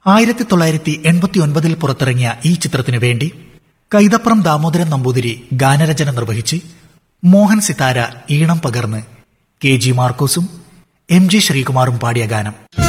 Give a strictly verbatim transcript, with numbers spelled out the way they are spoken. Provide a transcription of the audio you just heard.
ആയിരത്തി തൊള്ളായിരത്തി എൺപത്തി ഒൻപതിൽ പുറത്തിറങ്ങിയ ഈ ചിത്രത്തിനു വേണ്ടി കൈതപ്രം ദാമോദരൻ നമ്പൂതിരി ഗാനരചന നിർവഹിച്ച് മോഹൻ സിതാര ഈണം പകർന്ന് കെ ജി മാർക്കോസും എം ജി ശ്രീകുമാറും പാടിയ ഗാനം.